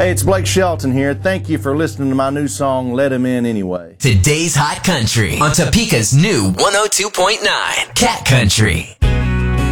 Hey, it's Blake Shelton here. Thank you for listening to my new song, Let Him In Anyway. Today's Hot Country on Topeka's new 102.9 Cat Country.